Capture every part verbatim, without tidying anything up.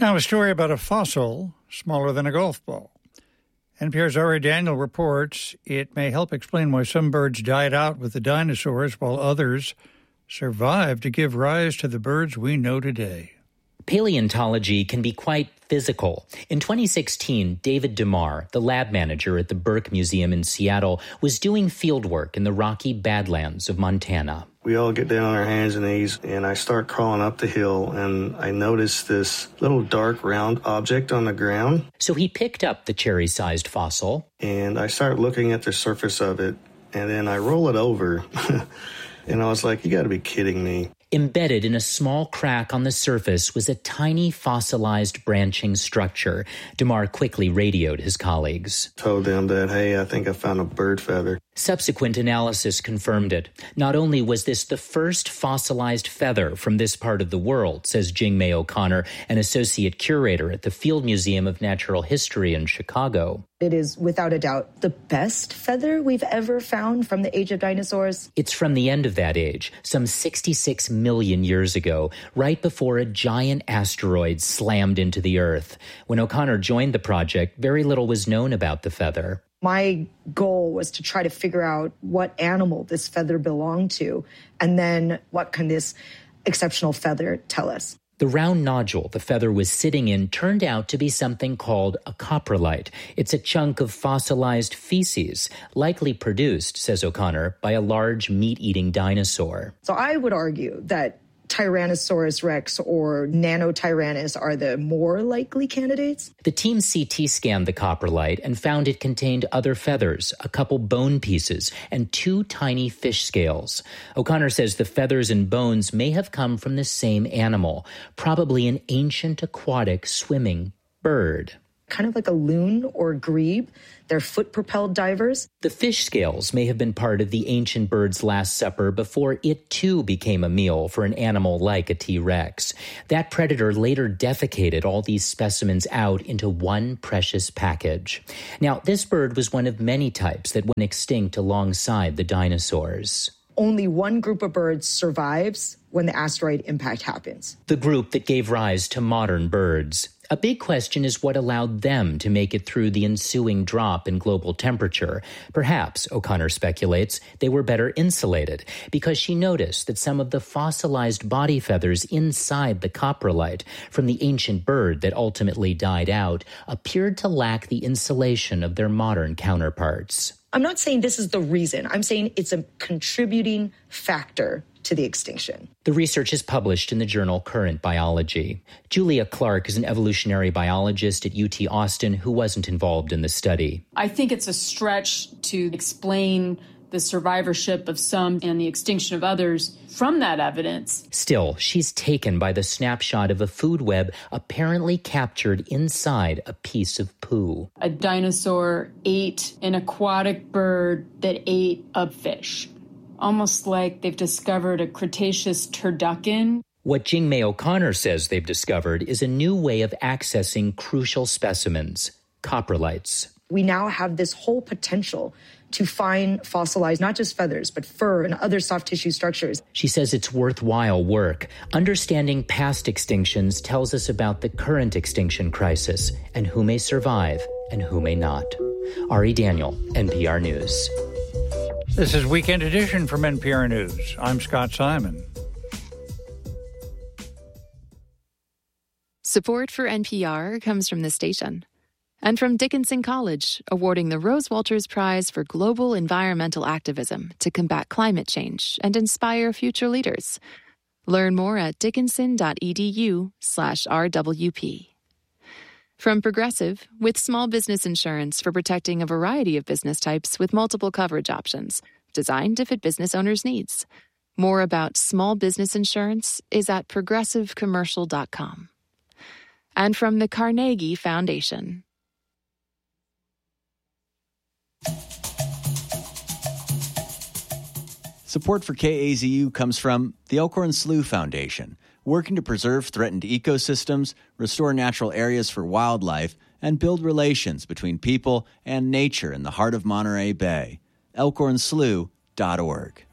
Now, a story about a fossil smaller than a golf ball. N P R's Ari Daniel reports it may help explain why some birds died out with the dinosaurs while others survived to give rise to the birds we know today. Paleontology can be quite physical. In twenty sixteen, David DeMar, the lab manager at the Burke Museum in Seattle, was doing fieldwork in the Rocky Badlands of Montana. We all get down on our hands and knees, and I start crawling up the hill, and I notice this little dark round object on the ground. So he picked up the cherry-sized fossil. And I start looking at the surface of it, and then I roll it over. And I was like, you got to be kidding me. Embedded in a small crack on the surface was a tiny fossilized branching structure. DeMar quickly radioed his colleagues. Told them that, hey, I think I found a bird feather. Subsequent analysis confirmed it. Not only was this the first fossilized feather from this part of the world, says Jing-May O'Connor, an associate curator at the Field Museum of Natural History in Chicago. It is, without a doubt, the best feather we've ever found from the age of dinosaurs. It's from the end of that age, some sixty-six million years ago, right before a giant asteroid slammed into the Earth. When O'Connor joined the project, very little was known about the feather. My goal was to try to figure out what animal this feather belonged to, and then what can this exceptional feather tell us. The round nodule the feather was sitting in turned out to be something called a coprolite. It's a chunk of fossilized feces, likely produced, says O'Connor, by a large meat-eating dinosaur. So I would argue that Tyrannosaurus rex or Nanotyrannus are the more likely candidates. The team C T scanned the coprolite and found it contained other feathers, a couple bone pieces, and two tiny fish scales. O'Connor says the feathers and bones may have come from the same animal, probably an ancient aquatic swimming bird. Kind of like a loon or grebe. They're foot-propelled divers. The fish scales may have been part of the ancient bird's last supper before it too became a meal for an animal like a T-Rex. That predator later defecated all these specimens out into one precious package. Now, this bird was one of many types that went extinct alongside the dinosaurs. Only one group of birds survives when the asteroid impact happens. The group that gave rise to modern birds. A big question is what allowed them to make it through the ensuing drop in global temperature. Perhaps, O'Connor speculates, they were better insulated because she noticed that some of the fossilized body feathers inside the coprolite from the ancient bird that ultimately died out appeared to lack the insulation of their modern counterparts. I'm not saying this is the reason. I'm saying it's a contributing factor to the extinction. The research is published in the journal Current Biology. Julia Clark is an evolutionary biologist at U T Austin who wasn't involved in the study. I think it's a stretch to explain the survivorship of some and the extinction of others from that evidence. Still, she's taken by the snapshot of a food web apparently captured inside a piece of poo. A dinosaur ate an aquatic bird that ate a fish. Almost like they've discovered a Cretaceous turducken. What Jing-May O'Connor says they've discovered is a new way of accessing crucial specimens, coprolites. We now have this whole potential to find fossilized, not just feathers, but fur and other soft tissue structures. She says it's worthwhile work. Understanding past extinctions tells us about the current extinction crisis and who may survive and who may not. Ari Daniel, N P R News. This is Weekend Edition from N P R News. I'm Scott Simon. Support for N P R comes from the station and from Dickinson College, awarding the Rose Walters Prize for Global Environmental Activism to combat climate change and inspire future leaders. Learn more at dickinson.edu slash RWP. From Progressive, with small business insurance for protecting a variety of business types with multiple coverage options, designed to fit business owners' needs. More about small business insurance is at progressive commercial dot com. And from the Carnegie Foundation. Support for K A Z U comes from the Elkhorn Slough Foundation, working to preserve threatened ecosystems, restore natural areas for wildlife, and build relations between people and nature in the heart of Monterey Bay. elkhorn slough dot org.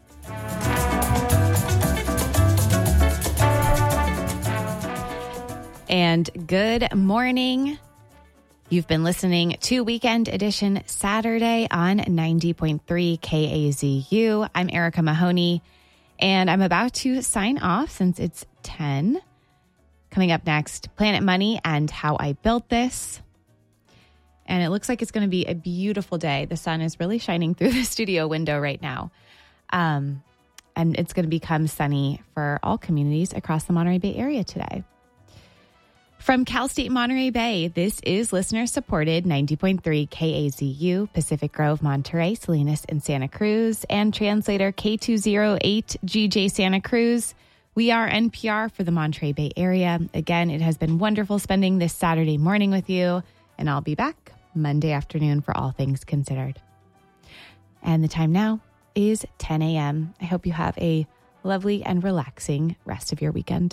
And good morning. You've been listening to Weekend Edition Saturday on ninety point three K A Z U. I'm Erica Mahoney, and I'm about to sign off since it's ten. Coming up next, Planet Money and how I built this. And it looks like it's going to be a beautiful day. The sun is really shining through the studio window right now. Um, and it's going to become sunny for all communities across the Monterey Bay area today. From Cal State Monterey Bay, this is listener-supported ninety point three K A Z U, Pacific Grove, Monterey, Salinas, and Santa Cruz, and translator K two oh eight G J Santa Cruz. We are N P R for the Monterey Bay area. Again, it has been wonderful spending this Saturday morning with you, and I'll be back Monday afternoon for All Things Considered. And the time now is ten a.m. I hope you have a lovely and relaxing rest of your weekend.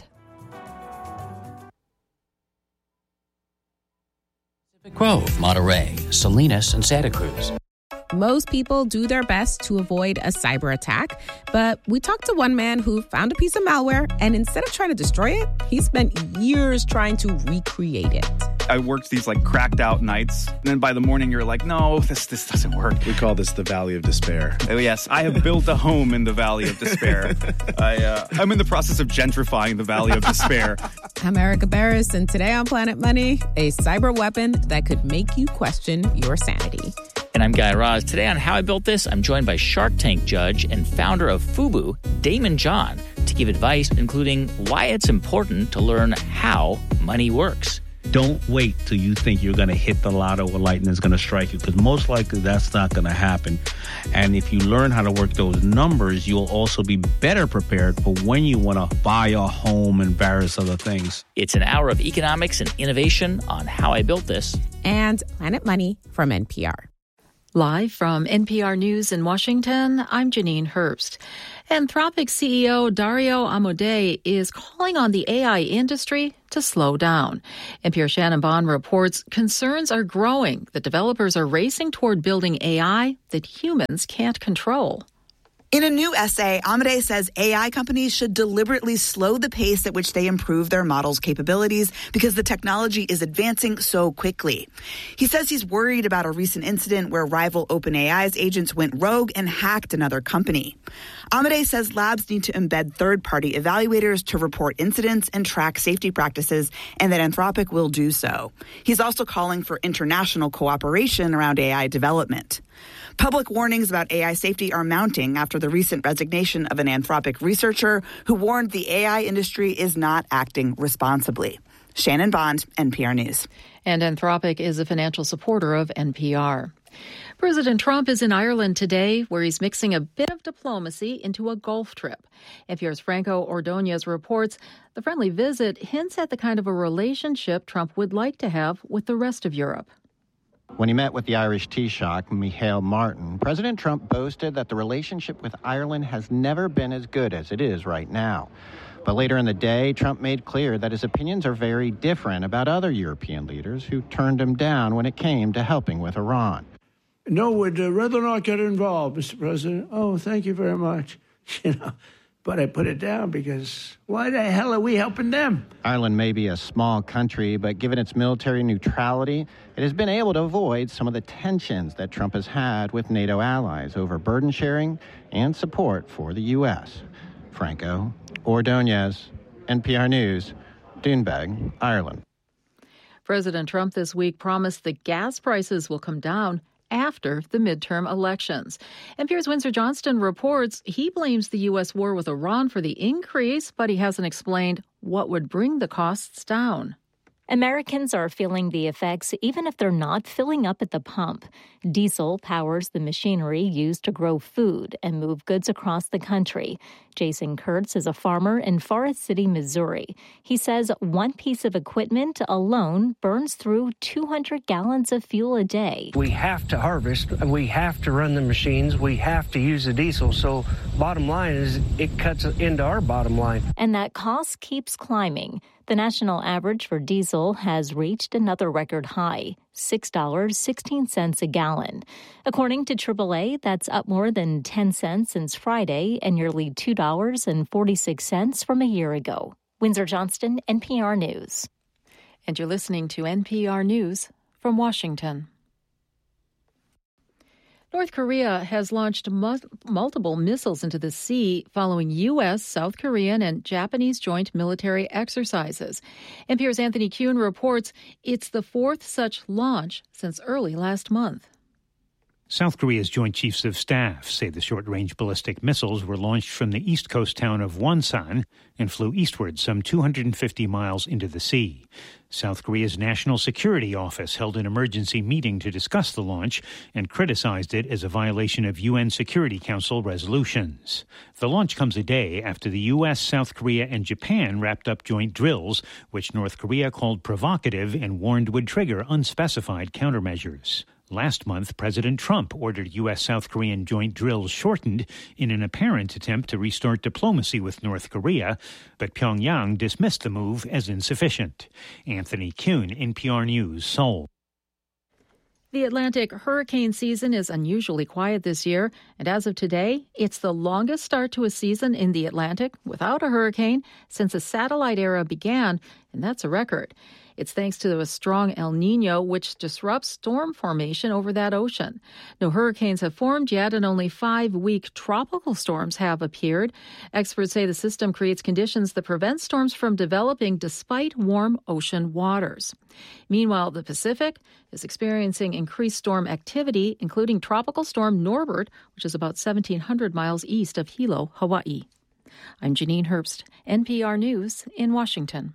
Pacific Grove, Monterey, Salinas, and Santa Cruz. Most people do their best to avoid a cyber attack, but we talked to one man who found a piece of malware, and instead of trying to destroy it, he spent years trying to recreate it. I worked these like cracked out nights, and then by the morning you're like, no, this this doesn't work. We call this the Valley of Despair. Oh, yes, I have built a home in the Valley of Despair. I, uh, I'm in the process of gentrifying the Valley of Despair. I'm Erica Barris, and today on Planet Money, a cyber weapon that could make you question your sanity. And I'm Guy Raz. Today on How I Built This, I'm joined by Shark Tank judge and founder of FUBU, Daymond John, to give advice, including why it's important to learn how money works. Don't wait till you think you're going to hit the lotto or lightning is going to strike you, because most likely that's not going to happen. And if you learn how to work those numbers, you'll also be better prepared for when you want to buy a home and various other things. It's an hour of economics and innovation on How I Built This. And Planet Money from N P R. Live from N P R News in Washington, I'm Janine Herbst. Anthropic C E O Dario Amodei is calling on the A I industry to slow down. N P R Shannon Bond reports concerns are growing that developers are racing toward building A I that humans can't control. In a new essay, Amodei says A I companies should deliberately slow the pace at which they improve their models' capabilities because the technology is advancing so quickly. He says he's worried about a recent incident where rival OpenAI's agents went rogue and hacked another company. Amodei says labs need to embed third-party evaluators to report incidents and track safety practices, and that Anthropic will do so. He's also calling for international cooperation around A I development. Public warnings about A I safety are mounting after the recent resignation of an Anthropic researcher who warned the A I industry is not acting responsibly. Shannon Bond, N P R News. And Anthropic is a financial supporter of N P R. President Trump is in Ireland today, where he's mixing a bit of diplomacy into a golf trip. N P R's Franco Ordonez reports the friendly visit hints at the kind of a relationship Trump would like to have with the rest of Europe. When he met with the Irish Taoiseach, Micheál Martin, President Trump boasted that the relationship with Ireland has never been as good as it is right now. But later in the day, Trump made clear that his opinions are very different about other European leaders who turned him down when it came to helping with Iran. No, would uh, rather not get involved, Mister President. Oh, thank you very much. You know, but I put it down because why the hell are we helping them? Ireland may be a small country, but given its military neutrality, it has been able to avoid some of the tensions that Trump has had with NATO allies over burden sharing and support for the U S. Franco Ordonez, N P R News, Doonbeg, Ireland. President Trump this week promised that gas prices will come down after the midterm elections. N P R's Windsor Johnston reports he blames the U S war with Iran for the increase, but he hasn't explained what would bring the costs down. Americans are feeling the effects even if they're not filling up at the pump. Diesel powers the machinery used to grow food and move goods across the country. Jason Kurtz is a farmer in Forest City, Missouri. He says one piece of equipment alone burns through two hundred gallons of fuel a day. We have to harvest, we have to run the machines, we have to use the diesel. So bottom line is it cuts into our bottom line. And that cost keeps climbing. The national average for diesel has reached another record high, six dollars and sixteen cents a gallon. According to triple A, that's up more than ten cents since Friday and nearly two dollars and forty-six cents from a year ago. Windsor Johnston, N P R News. And you're listening to N P R News from Washington. North Korea has launched mu- multiple missiles into the sea following U S, South Korean, and Japanese joint military exercises. N P R's Anthony Kuhn reports it's the fourth such launch since early last month. South Korea's Joint Chiefs of Staff say the short-range ballistic missiles were launched from the east coast town of Wonsan and flew eastward some two hundred fifty miles into the sea. South Korea's National Security Office held an emergency meeting to discuss the launch and criticized it as a violation of U N Security Council resolutions. The launch comes a day after the U S, South Korea, and Japan wrapped up joint drills, which North Korea called provocative and warned would trigger unspecified countermeasures. Last month, President Trump ordered U S-South Korean joint drills shortened in an apparent attempt to restart diplomacy with North Korea, but Pyongyang dismissed the move as insufficient. Anthony Kuhn, N P R News, Seoul. The Atlantic hurricane season is unusually quiet this year, and as of today, it's the longest start to a season in the Atlantic without a hurricane since the satellite era began, and that's a record. It's thanks to a strong El Niño, which disrupts storm formation over that ocean. No hurricanes have formed yet, and only five weak tropical storms have appeared. Experts say the system creates conditions that prevent storms from developing despite warm ocean waters. Meanwhile, the Pacific is experiencing increased storm activity, including Tropical Storm Norbert, which is about seventeen hundred miles east of Hilo, Hawaii. I'm Janine Herbst, N P R News in Washington.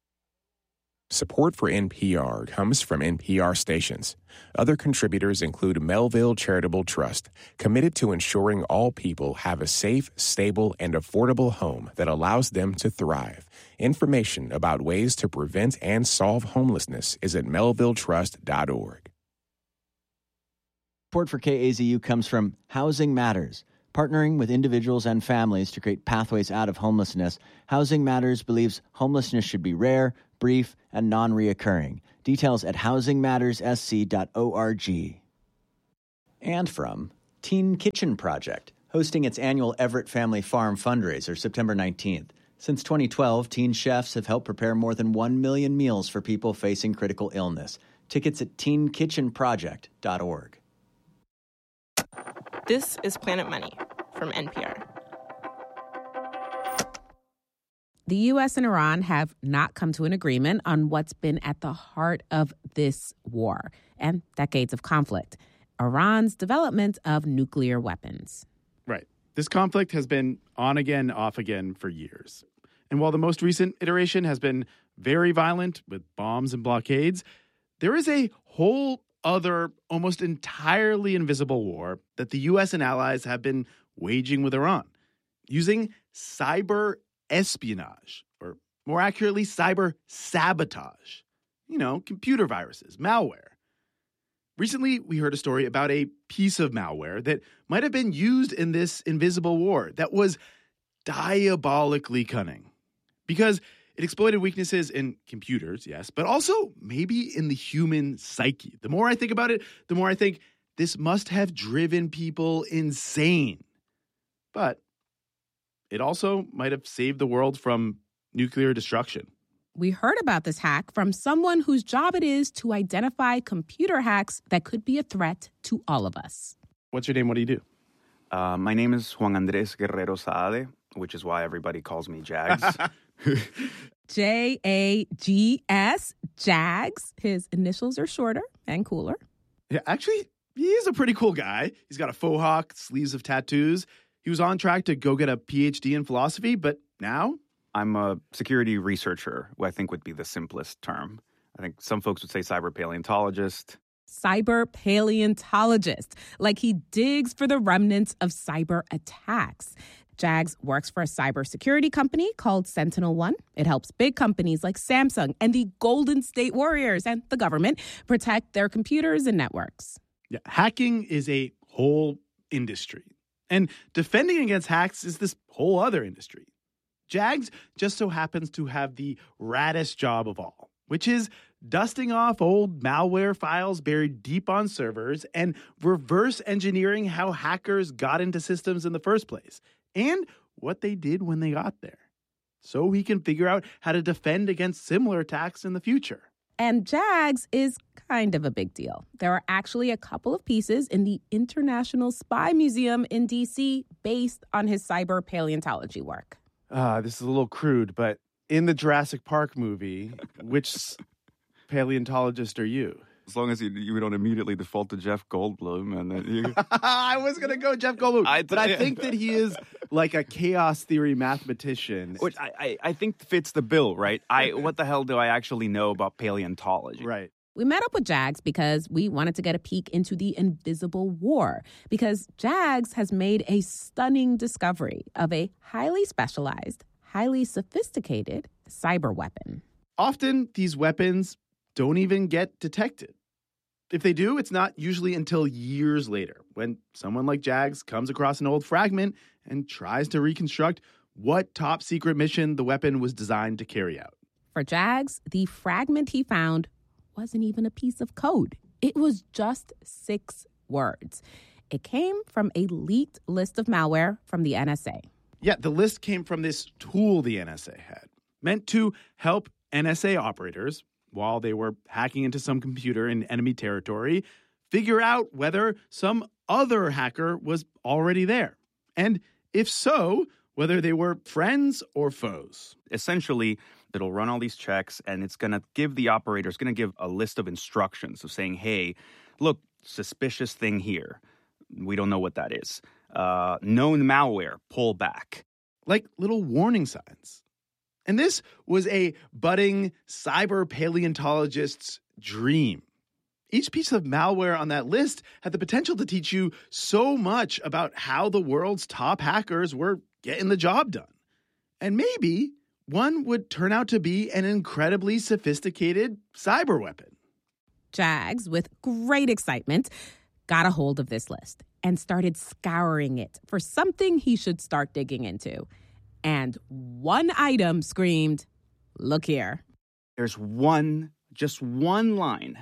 Support for N P R comes from N P R stations. Other contributors include Melville Charitable Trust, committed to ensuring all people have a safe, stable, and affordable home that allows them to thrive. Information about ways to prevent and solve homelessness is at melville trust dot org. Support for K A Z U comes from Housing Matters. Partnering with individuals and families to create pathways out of homelessness, Housing Matters believes homelessness should be rare, brief, and non-reoccurring. Details at housing matters s c dot org. And from Teen Kitchen Project, hosting its annual Everett Family Farm fundraiser September nineteenth. Since twenty twelve, teen chefs have helped prepare more than one million meals for people facing critical illness. Tickets at teen kitchen project dot org. This is Planet Money from N P R. The U S and Iran have not come to an agreement on what's been at the heart of this war and decades of conflict: Iran's development of nuclear weapons. Right. This conflict has been on again, off again for years. And while the most recent iteration has been very violent with bombs and blockades, there is a whole other, almost entirely invisible war that the U S and allies have been waging with Iran, using cyber espionage, or more accurately, cyber sabotage. You know, computer viruses, malware. Recently, we heard a story about a piece of malware that might have been used in this invisible war that was diabolically cunning because it exploited weaknesses in computers, yes, but also maybe in the human psyche. The more I think about it, the more I think this must have driven people insane. But it also might have saved the world from nuclear destruction. We heard about this hack from someone whose job it is to identify computer hacks that could be a threat to all of us. What's your name? What do you do? Uh, my name is Juan Andres Guerrero Saade, which is why everybody calls me Jags. J A G S, Jags. His initials are shorter and cooler. Yeah, actually, he is a pretty cool guy. He's got a faux hawk, sleeves of tattoos. He was on track to go get a P H D in philosophy, but now? I'm a security researcher, who I think would be the simplest term. I think some folks would say cyber paleontologist. Cyber paleontologist, like he digs for the remnants of cyber attacks. Jags works for a cybersecurity company called Sentinel One. It helps big companies like Samsung and the Golden State Warriors and the government protect their computers and networks. Yeah, hacking is a whole industry. And defending against hacks is this whole other industry. Jags just so happens to have the raddest job of all, which is dusting off old malware files buried deep on servers and reverse engineering how hackers got into systems in the first place and what they did when they got there, so he can figure out how to defend against similar attacks in the future. And JAGS is kind of a big deal. There are actually a couple of pieces in the International Spy Museum in D C based on his cyber paleontology work. Uh, this is a little crude, but in the Jurassic Park movie, which paleontologist are you? As long as you, you don't immediately default to Jeff Goldblum. and then you... I was going to go Jeff Goldblum, I, but I think that he is like a chaos theory mathematician. Which I, I, I think fits the bill, right? I What the hell do I actually know about paleontology? Right. We met up with JAGS because we wanted to get a peek into the invisible war, because JAGS has made a stunning discovery of a highly specialized, highly sophisticated cyber weapon. Often, these weapons don't even get detected. If they do, it's not usually until years later, when someone like JAGS comes across an old fragment and tries to reconstruct what top secret mission the weapon was designed to carry out. For JAGS, the fragment he found wasn't even a piece of code. It was just six words. It came from a leaked list of malware from the N S A. Yeah, the list came from this tool the N S A had, meant to help N S A operators, while they were hacking into some computer in enemy territory, figure out whether some other hacker was already there. And if so, whether they were friends or foes. Essentially, it'll run all these checks, and it's going to give the operator, it's going to give a list of instructions of saying, hey, look, suspicious thing here. We don't know what that is. Uh, known malware, pull back. Like little warning signs. And this was a budding cyber paleontologist's dream. Each piece of malware on that list had the potential to teach you so much about how the world's top hackers were getting the job done. And maybe one would turn out to be an incredibly sophisticated cyber weapon. JAGS, with great excitement, got a hold of this list and started scouring it for something he should start digging into. And one item screamed, look here. There's one, just one line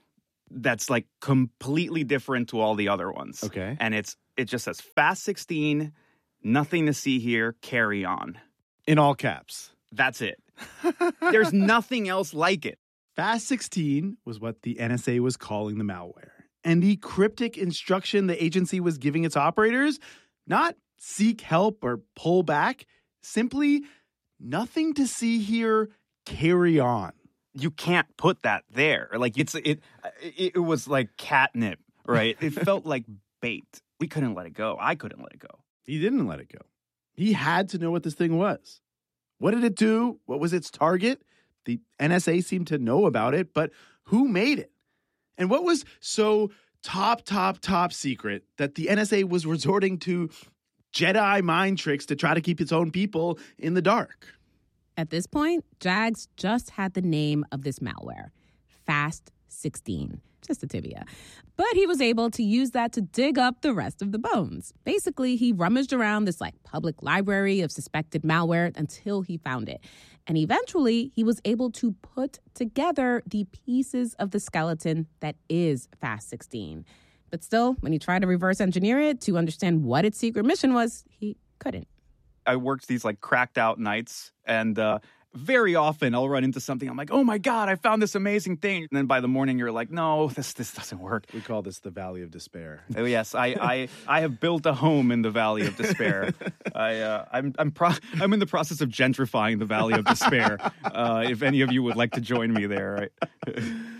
that's like completely different to all the other ones. Okay. And it's it just says fast sixteen, nothing to see here, carry on. In all caps. That's it. There's nothing else like it. fast sixteen was what the N S A was calling the malware. And the cryptic instruction the agency was giving its operators, not seek help or pull back, simply nothing to see here, carry on. You can't put that there. Like it's it it, it was like catnip, right? It felt like bait. We couldn't let it go. I couldn't let it go. He didn't let it go. He had to know what this thing was. What did it do? What was its target? The N S A seemed to know about it, but who made it? And what was so top, top, top secret that the N S A was resorting to Jedi mind tricks to try to keep its own people in the dark? At this point, JAGS just had the name of this malware, fast sixteen, just a tibia. But he was able to use that to dig up the rest of the bones. Basically, he rummaged around this like public library of suspected malware until he found it. And eventually, he was able to put together the pieces of the skeleton that is fast sixteen. But still, when he tried to reverse engineer it to understand what its secret mission was, he couldn't. I worked these like cracked out nights, and uh, very often I'll run into something. I'm like, oh my God, I found this amazing thing. And then by the morning, you're like, no, this this doesn't work. We call this the Valley of Despair. Oh yes, I I, I have built a home in the Valley of Despair. I uh, I'm I'm pro- I'm in the process of gentrifying the Valley of Despair. Uh, if any of you would like to join me there, right?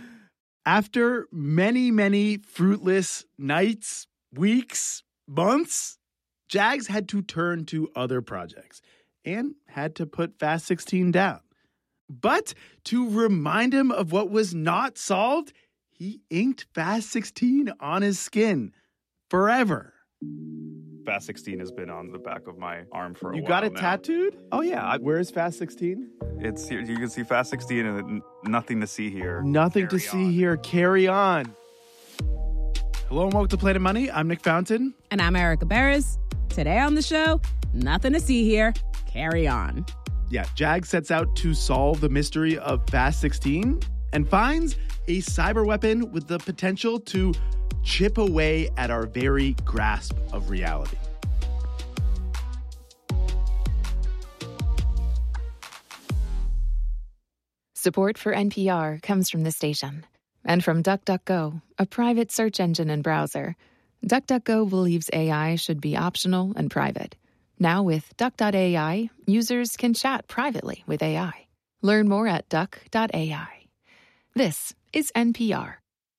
After many many fruitless nights, weeks, months, JAGS had to turn to other projects and had to put fast sixteen down. But to remind him of what was not solved, he inked fast sixteen on his skin forever. fast sixteen has been on the back of my arm for a you while. You got it now. tattooed? Oh, yeah. I, Where's fast sixteen? It's here. You can see fast sixteen and nothing to see here. Nothing Carry to see on. here. Carry on. Hello and welcome to Planet Money. I'm Nick Fountain. And I'm Erica Beres. Today on the show, nothing to see here. Carry on. Yeah, JAGS sets out to solve the mystery of fast sixteen and finds a cyber weapon with the potential to chip away at our very grasp of reality. Support for N P R comes from the station and from DuckDuckGo, a private search engine and browser. DuckDuckGo believes A I should be optional and private. Now with Duck dot A I, users can chat privately with A I. Learn more at duck dot A I. This is N P R.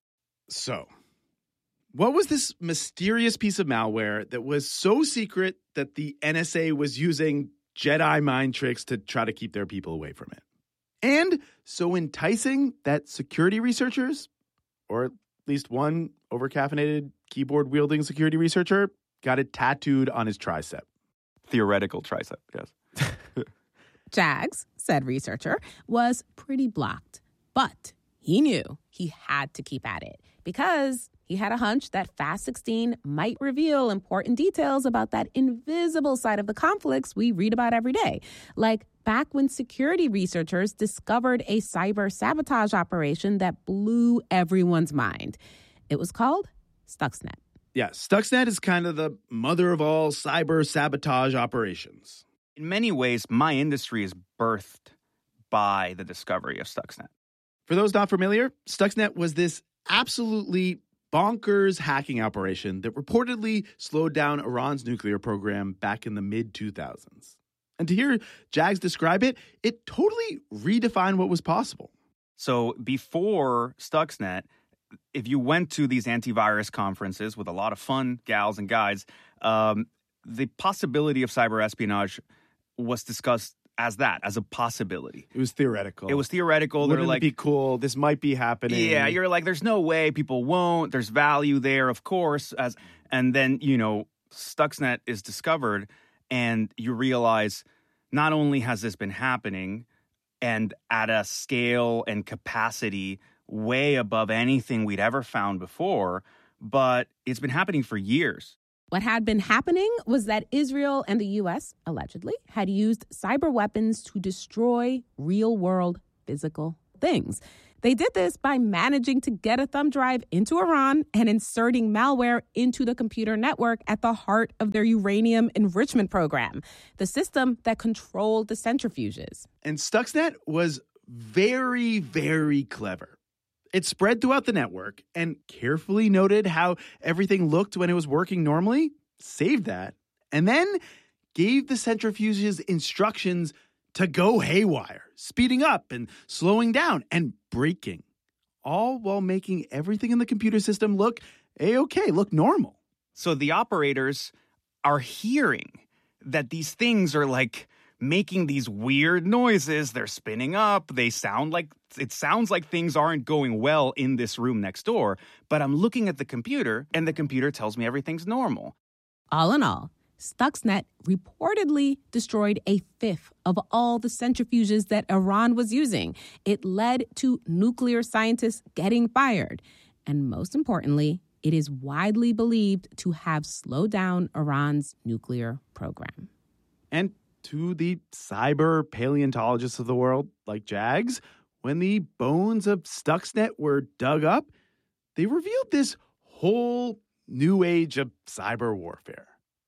So, what was this mysterious piece of malware that was so secret that the N S A was using Jedi mind tricks to try to keep their people away from it? And so enticing that security researchers, or at least one over-caffeinated keyboard-wielding security researcher, got it tattooed on his tricep. Theoretical tricep, yes. Jags, said researcher, was pretty blocked. But he knew he had to keep at it because he had a hunch that Fast sixteen might reveal important details about that invisible side of the conflicts we read about every day. Like back when security researchers discovered a cyber sabotage operation that blew everyone's mind. It was called Stuxnet. Yeah, Stuxnet is kind of the mother of all cyber sabotage operations. In many ways, my industry is birthed by the discovery of Stuxnet. For those not familiar, Stuxnet was this absolutely bonkers hacking operation that reportedly slowed down Iran's nuclear program back in the mid two thousands. And to hear Jags describe it, it totally redefined what was possible. So before Stuxnet, if you went to these antivirus conferences with a lot of fun gals and guys, um, the possibility of cyber espionage was discussed as that, as a possibility. It was theoretical. It was theoretical. Wouldn't They're like, it be cool? This might be happening. Yeah, you're like, there's no way people won't. There's value there, of course. As and then, you know, Stuxnet is discovered, and you realize not only has this been happening, and at a scale and capacity way above anything we'd ever found before, but it's been happening for years. What had been happening was that Israel and the U S, allegedly, had used cyber weapons to destroy real-world physical things. They did this by managing to get a thumb drive into Iran and inserting malware into the computer network at the heart of their uranium enrichment program, the system that controlled the centrifuges. And Stuxnet was very, very clever. It spread throughout the network and carefully noted how everything looked when it was working normally, saved that, and then gave the centrifuges instructions to go haywire, speeding up and slowing down and braking, all while making everything in the computer system look A-okay, look normal. So the operators are hearing that these things are like making these weird noises. They're spinning up. They sound like, it sounds like things aren't going well in this room next door. But I'm looking at the computer, and the computer tells me everything's normal. All in all, Stuxnet reportedly destroyed a fifth of all the centrifuges that Iran was using. It led to nuclear scientists getting fired. And most importantly, it is widely believed to have slowed down Iran's nuclear program. And to the cyber paleontologists of the world, like Jags, when the bones of Stuxnet were dug up, they revealed this whole new age of cyber warfare.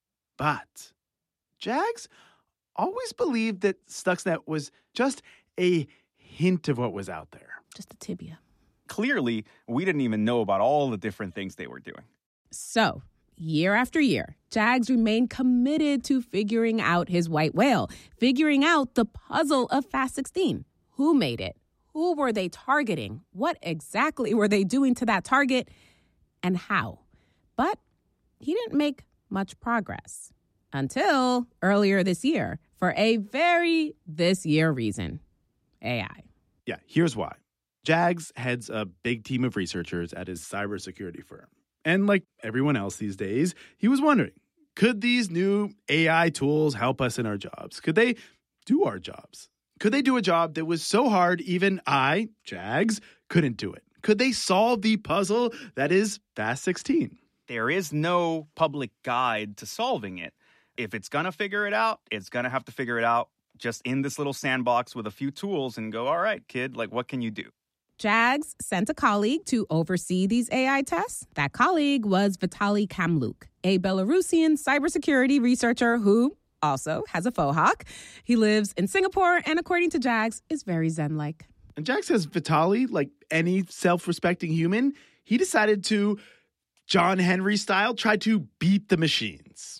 But Jags always believed that Stuxnet was just a hint of what was out there. Just a tibia. Clearly, we didn't even know about all the different things they were doing. So, year after year, Jags remained committed to figuring out his white whale, figuring out the puzzle of Fast sixteen. Who made it? Who were they targeting? What exactly were they doing to that target? And how? But he didn't make much progress until earlier this year for a very this year reason: A I. Yeah, here's why. Jags heads a big team of researchers at his cybersecurity firm. And like everyone else these days, he was wondering, could these new A I tools help us in our jobs? Could they do our jobs? Could they do a job that was so hard even I, Jags, couldn't do it? Could they solve the puzzle that is Fast sixteen? There is no public guide to solving it. If it's going to figure it out, it's going to have to figure it out just in this little sandbox with a few tools and go, all right, kid, like, what can you do? Jags sent a colleague to oversee these A I tests. That colleague was Vitaly Kamluk, a Belarusian cybersecurity researcher who also has a faux hawk. He lives in Singapore and, according to Jags, is very zen-like. And Jack says Vitaly, like any self-respecting human, he decided to, John Henry style, try to beat the machines.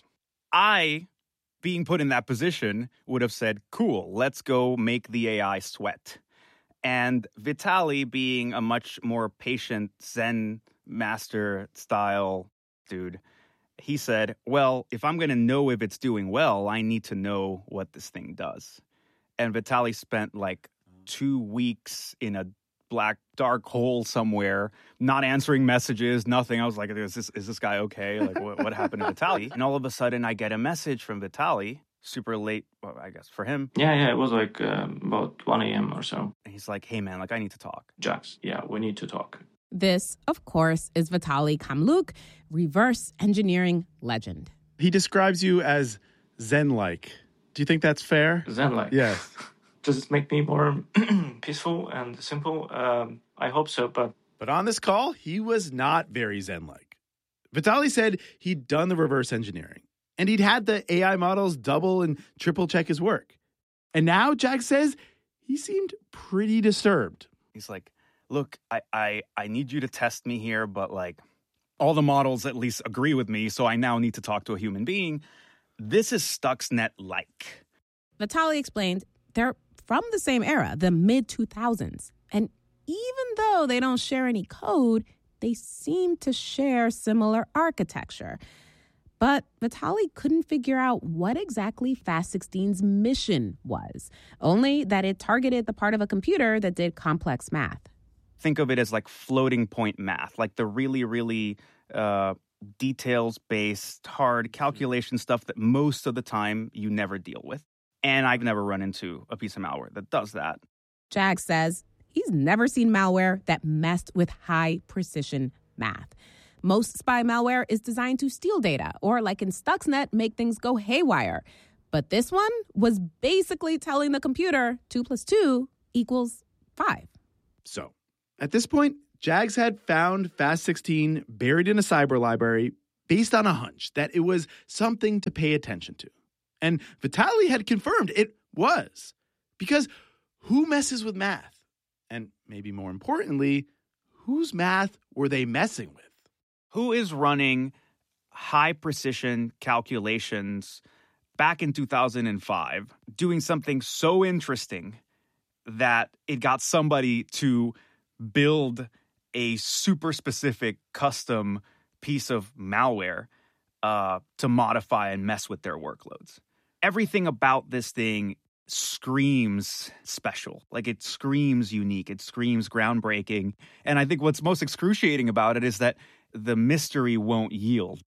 I, being put in that position, would have said, cool, let's go make the A I sweat. And Vitaly, being a much more patient Zen master style dude, he said, well, if I'm going to know if it's doing well, I need to know what this thing does. And Vitaly spent like two weeks in a black dark hole somewhere, not answering messages, nothing. I was like, is this, is this guy okay? Like, what, what happened to Vitaly? And all of a sudden, I get a message from Vitaly, super late, well, I guess, for him. Yeah, yeah, it was like um, about one a.m. or so. And he's like, hey, man, like, I need to talk. Jax, yeah, we need to talk. This, of course, is Vitaly Kamluk, reverse engineering legend. He describes you as Zen-like. Do you think that's fair? Zen-like? Yes. Does it make me more peaceful and simple? Um, I hope so, but... But on this call, he was not very Zen-like. Vitaly said he'd done the reverse engineering, and he'd had the A I models double and triple check his work. And now, Jack says, he seemed pretty disturbed. He's like, look, I, I, I need you to test me here, but like, all the models at least agree with me, so I now need to talk to a human being. This is Stuxnet-like. Vitaly explained they're from the same era, the mid two thousands. And even though they don't share any code, they seem to share similar architecture. But Vitaly couldn't figure out what exactly Fast sixteen's mission was, only that it targeted the part of a computer that did complex math. Think of it as like floating point math, like the really, really uh, details-based, hard calculation stuff that most of the time you never deal with. And I've never run into a piece of malware that does that. Jag says he's never seen malware that messed with high-precision math. Most spy malware is designed to steal data, or like in Stuxnet, make things go haywire. But this one was basically telling the computer two plus two equals five. So, at this point, Jags had found Fast sixteen buried in a cyber library based on a hunch that it was something to pay attention to. And Vitaly had confirmed it was. Because who messes with math? And maybe more importantly, whose math were they messing with? Who is running high-precision calculations back in two thousand five, doing something so interesting that it got somebody to build a super specific custom piece of malware uh, to modify and mess with their workloads? Everything about this thing screams special. Like, it screams unique. It screams groundbreaking. And I think what's most excruciating about it is that the mystery won't yield.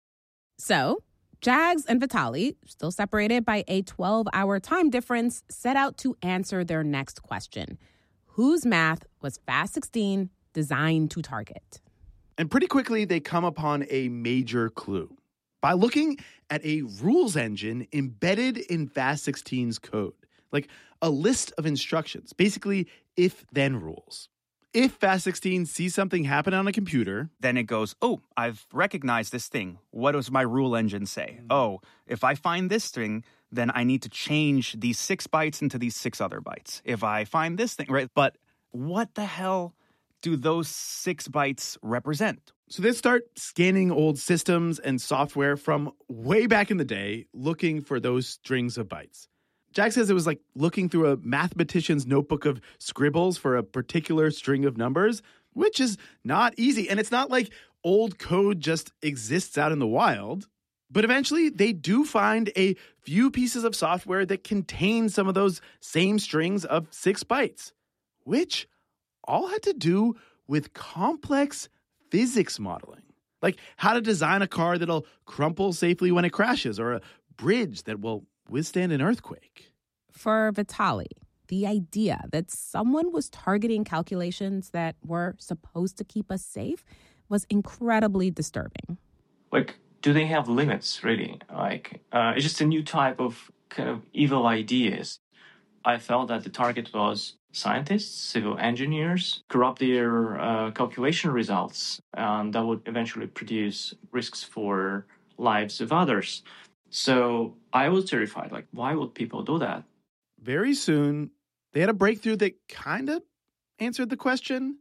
So, Jags and Vitaly, still separated by a twelve-hour time difference, set out to answer their next question. Whose math was Fast sixteen designed to target? And pretty quickly, they come upon a major clue by looking at a rules engine embedded in Fast sixteen's code, like a list of instructions, basically if-then rules. If Fast sixteen sees something happen on a computer, then it goes, oh, I've recognized this thing. What does my rule engine say? Mm-hmm. Oh, if I find this thing, then I need to change these six bytes into these six other bytes. If I find this thing, right? But what the hell do those six bytes represent? So they start scanning old systems and software from way back in the day, looking for those strings of bytes. Jack says it was like looking through a mathematician's notebook of scribbles for a particular string of numbers, which is not easy. And it's not like old code just exists out in the wild. But eventually, they do find a few pieces of software that contain some of those same strings of six bytes, which all had to do with complex physics modeling, like how to design a car that'll crumple safely when it crashes, or a bridge that will withstand an earthquake. For Vitaly, the idea that someone was targeting calculations that were supposed to keep us safe was incredibly disturbing. Like, do they have limits, really? Like, uh, it's just a new type of kind of evil ideas. I felt that the target was scientists, civil engineers, corrupt their uh, calculation results, and that would eventually produce risks for lives of others. So I was terrified. Like, why would people do that? Very soon, they had a breakthrough that kind of answered the question?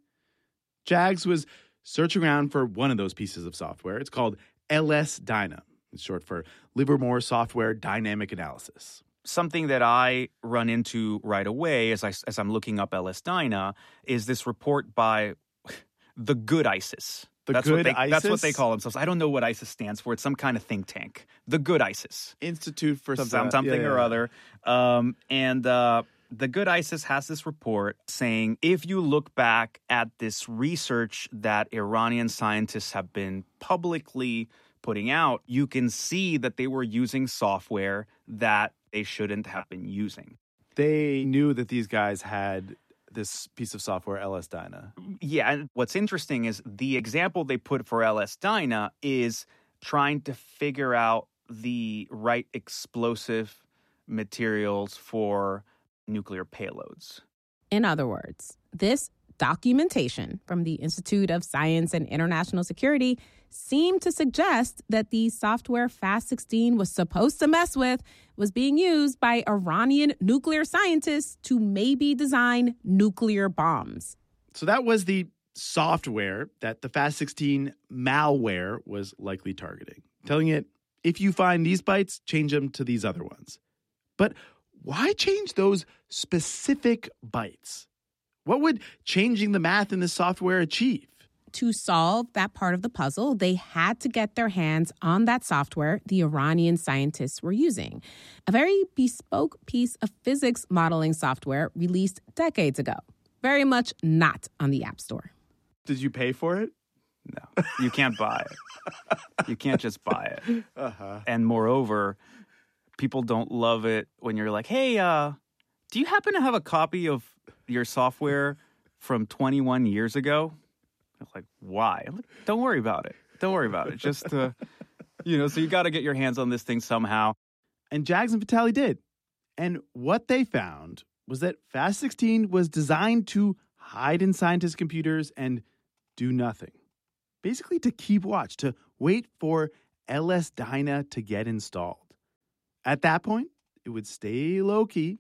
Jags was searching around for one of those pieces of software. It's called L S Dyna. It's short for Livermore Software Dynamic Analysis. Something that I run into right away as, I, as I'm looking up L S Dyna is this report by the Good ISIS. The that's Good what they, ISIS? That's what they call themselves. I don't know what ISIS stands for. It's some kind of think tank. The Good ISIS. Institute for some, some, something yeah, yeah. or other. Um, and uh, the Good ISIS has this report saying if you look back at this research that Iranian scientists have been publicly putting out, you can see that they were using software that they shouldn't have been using. They knew that these guys had this piece of software, L S Dyna. Yeah, and what's interesting is the example they put for L S Dyna is trying to figure out the right explosive materials for nuclear payloads. In other words, this documentation from the Institute of Science and International Security seemed to suggest that the software Fast sixteen was supposed to mess with was being used by Iranian nuclear scientists to maybe design nuclear bombs. So that was the software that the Fast sixteen malware was likely targeting, telling it, if you find these bytes, change them to these other ones. But why change those specific bytes? What would changing the math in this software achieve? To solve that part of the puzzle, they had to get their hands on that software the Iranian scientists were using. A very bespoke piece of physics modeling software released decades ago. Very much not on the App Store. Did you pay for it? No, you can't buy it. You can't just buy it. Uh-huh. And moreover, people don't love it when you're like, hey, uh, do you happen to have a copy of your software from twenty-one years ago? I'm like, why? I'm like, don't worry about it. Don't worry about it. Just, uh, you know, so you got to get your hands on this thing somehow. And Jags and Vitali did. And what they found was that Fast sixteen was designed to hide in scientists' computers and do nothing. Basically to keep watch, to wait for L S Dyna to get installed. At that point, it would stay low-key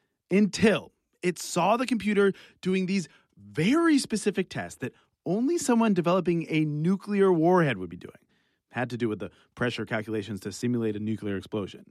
until it saw the computer doing these very specific tests that only someone developing a nuclear warhead would be doing. Had to do with the pressure calculations to simulate a nuclear explosion.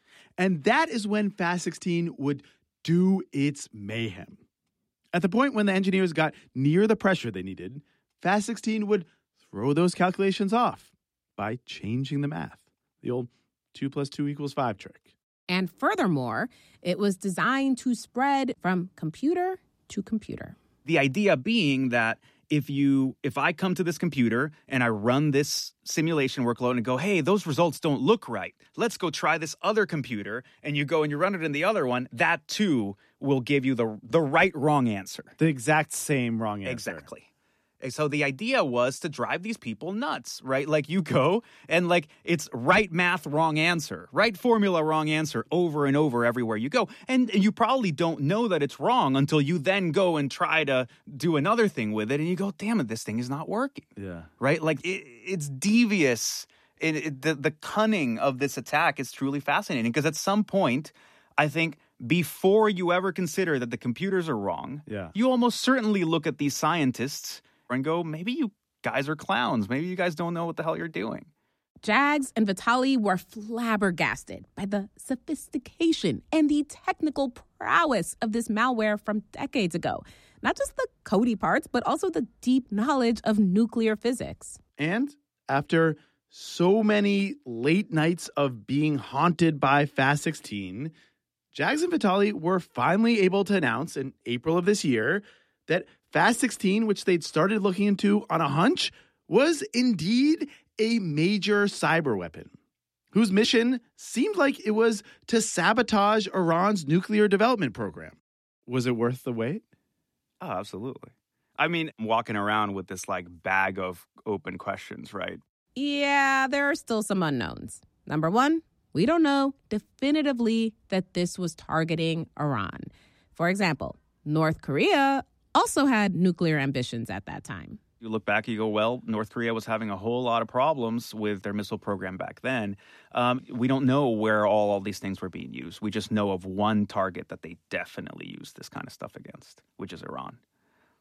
And that is when Fast sixteen would do its mayhem. At the point when the engineers got near the pressure they needed, Fast sixteen would throw those calculations off by changing the math. The old two plus two equals five trick. And furthermore, it was designed to spread from computer to computer. The idea being that if you if I come to this computer and I run this simulation workload and go, hey, those results don't look right. Let's go try this other computer. And you go and you run it in the other one. That, too, will give you the the right wrong answer. The exact same wrong answer. Exactly. So the idea was to drive these people nuts, right? Like you go and like it's right math, wrong answer, right formula, wrong answer over and over everywhere you go. And, and you probably don't know that it's wrong until you then go and try to do another thing with it. And you go, damn it, this thing is not working. Yeah. Right? Like it, it's devious. It, it, the, the cunning of this attack is truly fascinating because at some point, I think before you ever consider that the computers are wrong, yeah. you almost certainly look at these scientists and go, maybe you guys are clowns. Maybe you guys don't know what the hell you're doing. Jags and Vitali were flabbergasted by the sophistication and the technical prowess of this malware from decades ago. Not just the codey parts, but also the deep knowledge of nuclear physics. And after so many late nights of being haunted by Fast sixteen, Jags and Vitali were finally able to announce in April of this year that Fast sixteen, which they'd started looking into on a hunch, was indeed a major cyber weapon, whose mission seemed like it was to sabotage Iran's nuclear development program. Was it worth the wait? Oh, absolutely. I mean, walking around with this like bag of open questions, right? Yeah, there are still some unknowns. Number one, we don't know definitively that this was targeting Iran. For example, North Korea also had nuclear ambitions at that time. You look back, you go, well, North Korea was having a whole lot of problems with their missile program back then. Um, we don't know where all, all these things were being used. We just know of one target that they definitely used this kind of stuff against, which is Iran.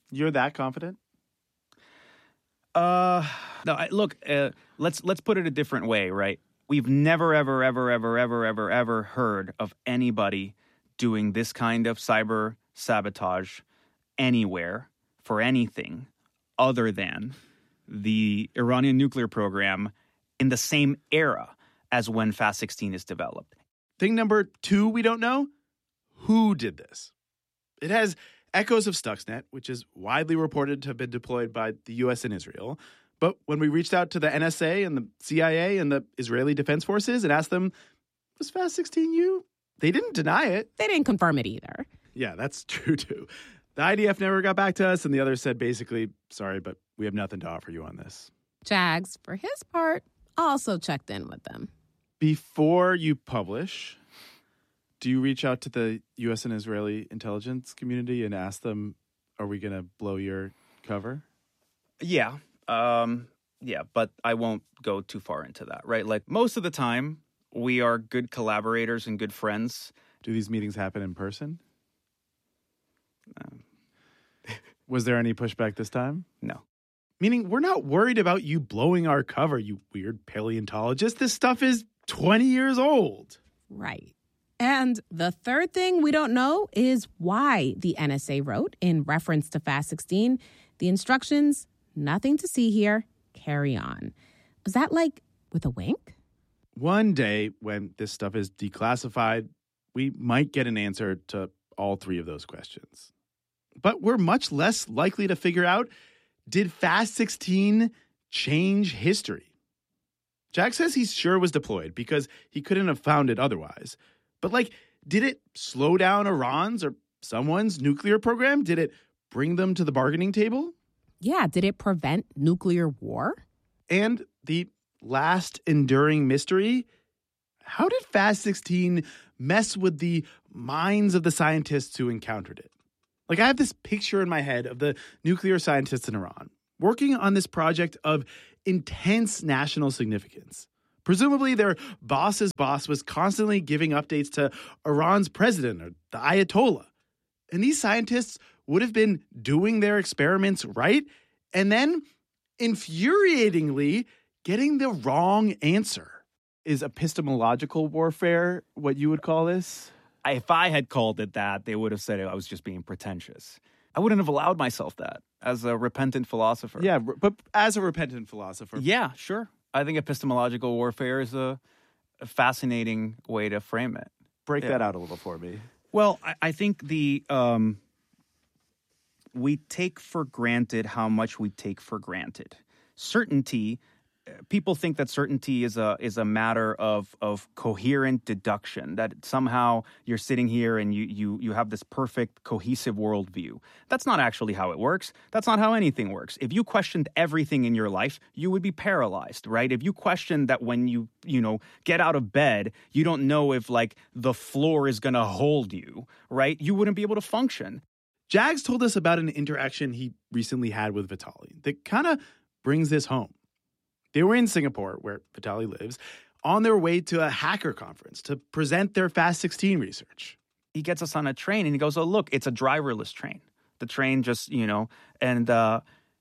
You're that confident? Uh, no. I, look, uh, let's let's put it a different way, right? We've never, ever, ever, ever, ever, ever, ever heard of anybody doing this kind of cyber sabotage anywhere for anything other than the Iranian nuclear program in the same era as when Fast sixteen is developed. Thing number two we don't know, who did this? It has echoes of Stuxnet, which is widely reported to have been deployed by the U S and Israel. But when we reached out to the N S A and the C I A and the Israeli Defense Forces and asked them, was Fast sixteen you? They didn't deny it. They didn't confirm it either. Yeah, that's true, too. The I D F never got back to us, and the others said basically, sorry, but we have nothing to offer you on this. Jags, for his part, also checked in with them. Before you publish, do you reach out to the U S and Israeli intelligence community and ask them, are we going to blow your cover? Yeah. Um, yeah, but I won't go too far into that, right? Like, most of the time, we are good collaborators and good friends. Do these meetings happen in person? Um, Was there any pushback this time? No. Meaning, we're not worried about you blowing our cover, you weird paleontologist. This stuff is twenty years old. Right. And the third thing we don't know is why the N S A wrote, in reference to Fast sixteen, the instructions, nothing to see here, carry on. Was that like with a wink? One day, when this stuff is declassified, we might get an answer to all three of those questions. But we're much less likely to figure out, did Fast sixteen change history? Jack says he's sure it was deployed because he couldn't have found it otherwise. But, like, did it slow down Iran's or someone's nuclear program? Did it bring them to the bargaining table? Yeah, did it prevent nuclear war? And the last enduring mystery, how did Fast sixteen mess with the minds of the scientists who encountered it? Like, I have this picture in my head of the nuclear scientists in Iran working on this project of intense national significance. Presumably, their boss's boss was constantly giving updates to Iran's president or the Ayatollah. And these scientists would have been doing their experiments right, and then, infuriatingly, getting the wrong answer. Is epistemological warfare what you would call this? If I had called it that, they would have said I was just being pretentious. I wouldn't have allowed myself that as a repentant philosopher. Yeah, but as a repentant philosopher. Yeah, sure. I think epistemological warfare is a, a fascinating way to frame it. Break yeah. that out a little for me. Well, I, I think the um, we take for granted how much we take for granted. Certainty. People think that certainty is a is a matter of of coherent deduction, that somehow you're sitting here and you you you have this perfect cohesive worldview. That's not actually how it works. That's not how anything works. If you questioned everything in your life, you would be paralyzed, right? If you questioned that when you you know get out of bed, you don't know if like the floor is going to hold you, right? You wouldn't be able to function. Jags told us about an interaction he recently had with Vitaly that kind of brings this home. They were in Singapore, where Vitaly lives, on their way to a hacker conference to present their Fast sixteen research. He gets us on a train and he goes, oh, look, it's a driverless train. The train just, you know, and uh,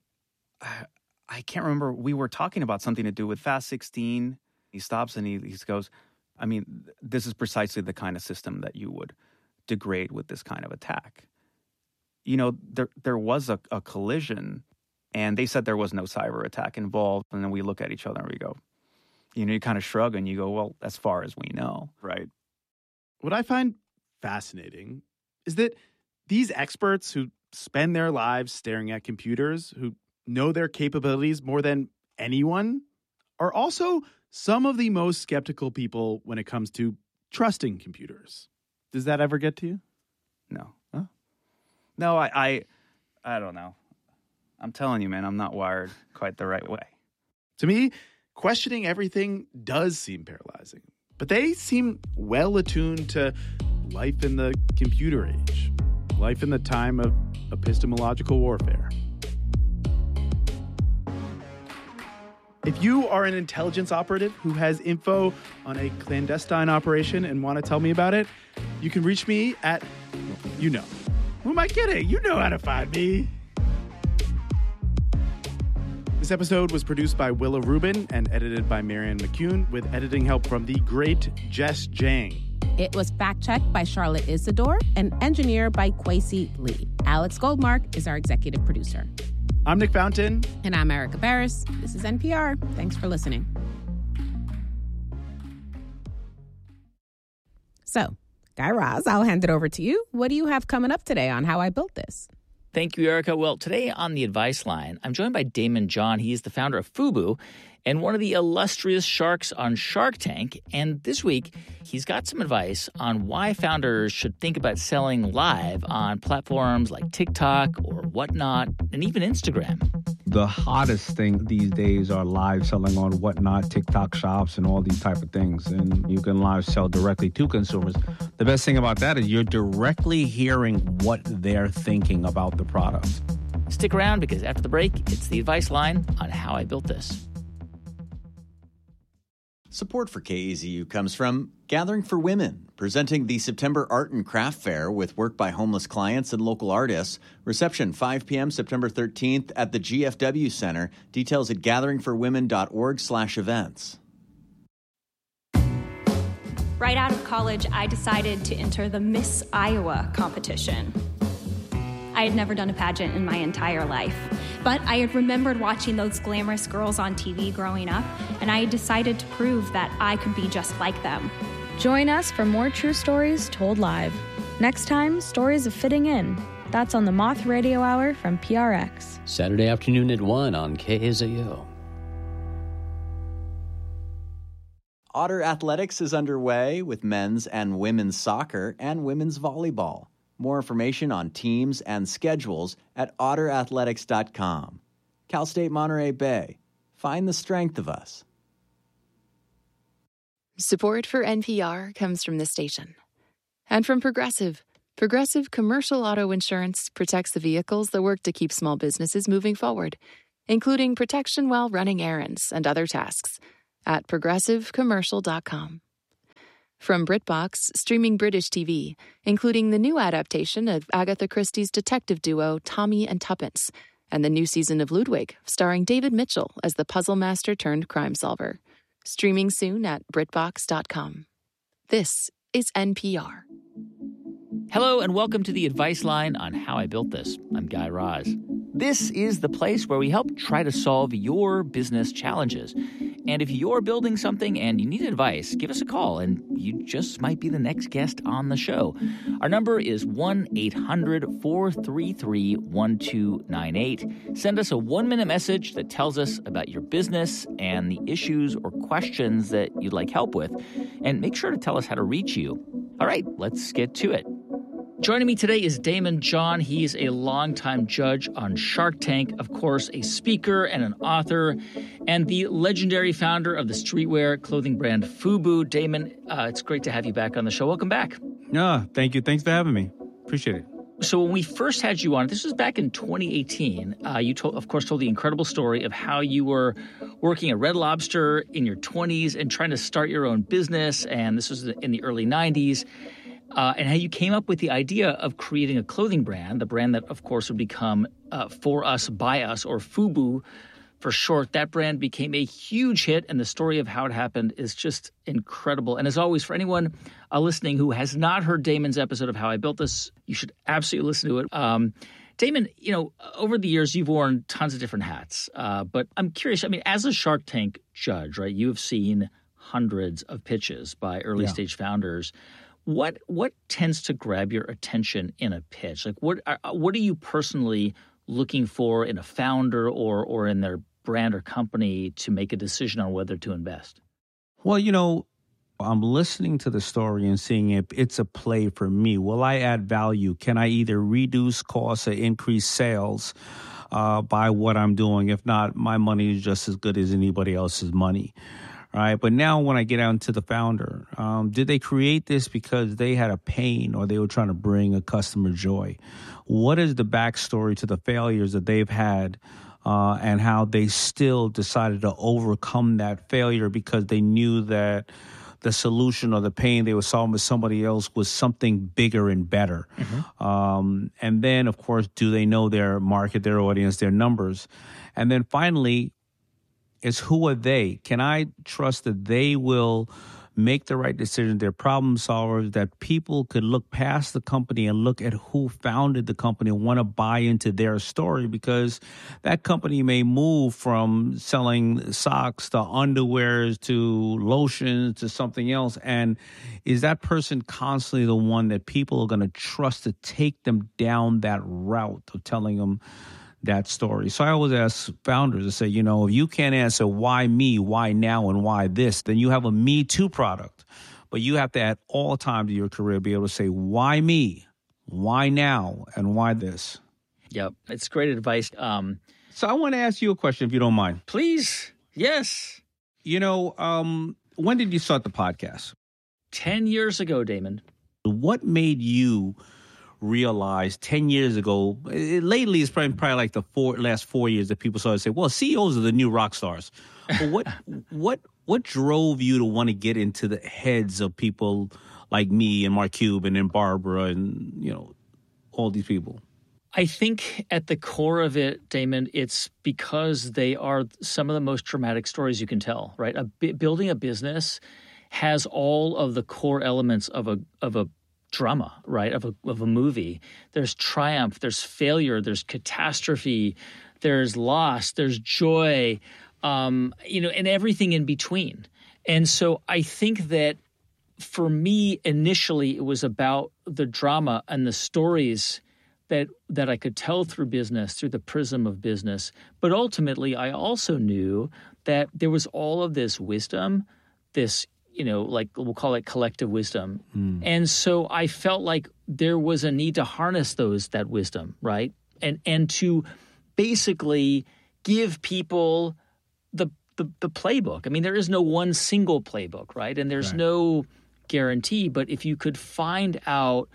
I can't remember. We were talking about something to do with Fast sixteen. He stops and he, he goes, I mean, this is precisely the kind of system that you would degrade with this kind of attack. You know, there there was a, a collision. And they said there was no cyber attack involved. And then we look at each other and we go, you know, you kind of shrug and you go, well, as far as we know. Right. What I find fascinating is that these experts who spend their lives staring at computers, who know their capabilities more than anyone, are also some of the most skeptical people when it comes to trusting computers. Does that ever get to you? No. Huh? No, I, I, I don't know. I'm telling you, man, I'm not wired quite the right way. To me, questioning everything does seem paralyzing. But they seem well attuned to life in the computer age, life in the time of epistemological warfare. If you are an intelligence operative who has info on a clandestine operation and want to tell me about it, you can reach me at, you know. Who am I kidding? You know how to find me. This episode was produced by Willa Rubin and edited by Marianne McCune with editing help from the great Jess Jang. It was fact-checked by Charlotte Isidore and engineered by Kwesi Lee. Alex Goldmark is our executive producer. I'm Nick Fountain. And I'm Erica Barris. This is N P R. Thanks for listening. So, Guy Raz, I'll hand it over to you. What do you have coming up today on How I Built This? Thank you, Erica. Well, today on the Advice Line, I'm joined by Daymond John. He is the founder of FUBU and one of the illustrious sharks on Shark Tank. And this week, he's got some advice on why founders should think about selling live on platforms like TikTok or Whatnot and even Instagram. The hottest thing these days are live selling on Whatnot, TikTok shops, and all these type of things. And you can live sell directly to consumers. The best thing about that is you're directly hearing what they're thinking about the product. Stick around because after the break, it's the Advice Line on How I Built This. Support for K A Z U comes from Gathering for Women, presenting the September Art and Craft Fair with work by homeless clients and local artists. Reception five p.m. September thirteenth at the G F W Center. Details at gathering for women dot org slash events. Right out of college, I decided to enter the Miss Iowa competition. I had never done a pageant in my entire life, but I had remembered watching those glamorous girls on T V growing up, and I had decided to prove that I could be just like them. Join us for more true stories told live. Next time, Stories of Fitting In. That's on the Moth Radio Hour from P R X. Saturday afternoon at one on K A Z U. Otter Athletics is underway with men's and women's soccer and women's volleyball. More information on teams and schedules at otter athletics dot com. Cal State Monterey Bay. Find the strength of us. Support for N P R comes from the station. And from Progressive. Progressive Commercial Auto Insurance protects the vehicles that work to keep small businesses moving forward, including protection while running errands and other tasks at progressive commercial dot com. From BritBox, streaming British T V, including the new adaptation of Agatha Christie's detective duo Tommy and Tuppence, and the new season of Ludwig, starring David Mitchell as the puzzle master turned crime solver. Streaming soon at brit box dot com. This is N P R. Hello and welcome to the Advice Line on How I Built This. I'm Guy Raz. This is the place where we help try to solve your business challenges. And if you're building something and you need advice, give us a call and you just might be the next guest on the show. Our number is one eight hundred four three three one two nine eight. Send us a one-minute message that tells us about your business and the issues or questions that you'd like help with. And make sure to tell us how to reach you. All right, let's get to it. Joining me today is Daymond John. He's a longtime judge on Shark Tank, of course, a speaker and an author, and the legendary founder of the streetwear clothing brand FUBU. Daymond, uh, it's great to have you back on the show. Welcome back. Yeah, thank you. Thanks for having me. Appreciate it. So when we first had you on, this was back in twenty eighteen, uh, you, told, of course, told the incredible story of how you were working at Red Lobster in your twenties and trying to start your own business, and this was in the early nineties. Uh, and how you came up with the idea of creating a clothing brand, the brand that, of course, would become uh, For Us, By Us, or FUBU for short. That brand became a huge hit, and the story of how it happened is just incredible. And as always, for anyone uh, listening who has not heard Daymond's episode of How I Built This, you should absolutely listen to it. Um, Daymond, you know, over the years, you've worn tons of different hats. Uh, but I'm curious, I mean, as a Shark Tank judge, right, you have seen hundreds of pitches by early-stage yeah. founders. What what tends to grab your attention in a pitch? Like what are, what are you personally looking for in a founder or or in their brand or company to make a decision on whether to invest? Well, you know, I'm listening to the story and seeing if it's a play for me. Will I add value? Can I either reduce costs or increase sales uh, by what I'm doing? If not, my money is just as good as anybody else's money. Right. But now when I get out into the founder, um, did they create this because they had a pain or they were trying to bring a customer joy? What is the backstory to the failures that they've had uh, and how they still decided to overcome that failure because they knew that the solution or the pain they were solving with somebody else was something bigger and better. Mm-hmm. Um, and then, of course, do they know their market, their audience, their numbers? And then finally, is who are they? Can I trust that they will make the right decision? They're problem solvers, that people could look past the company and look at who founded the company and want to buy into their story, because that company may move from selling socks to underwears to lotions to something else. And is that person constantly the one that people are going to trust to take them down that route of telling them that story? So I always ask founders to say, you know, if you can't answer why me, why now, and why this, then you have a me too product. But you have to at all times of your career be able to say, why me, why now, and why this. Yep. It's great advice. Um, so I want to ask you a question, if you don't mind. Please. Yes. You know, um, when did you start the podcast? Ten years ago, Damon. What made you realized ten years ago, it, lately it's probably, probably like the four, last four years that people started to say, well, C E Os are the new rock stars. But what what what drove you to want to get into the heads of people like me and Mark Cuban and Barbara and, you know, all these people? I think at the core of it, Damon, it's because they are some of the most dramatic stories you can tell, right? A, building a business has all of the core elements of a of a drama, right, of a of a movie. There's triumph, there's failure, there's catastrophe, there's loss, there's joy, um, you know, and everything in between. And so I think that for me, initially, it was about the drama and the stories that that I could tell through business, through the prism of business. But ultimately, I also knew that there was all of this wisdom, this you know, like we'll call it collective wisdom. Mm. And so I felt like there was a need to harness those, that wisdom, right? And and to basically give people the, the the playbook. I mean, there is no one single playbook, right? And there's right. no guarantee, but if you could find out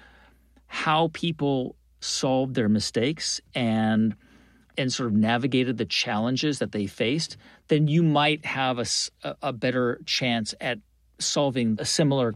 how people solved their mistakes and and sort of navigated the challenges that they faced, then you might have a, a better chance at solving a similar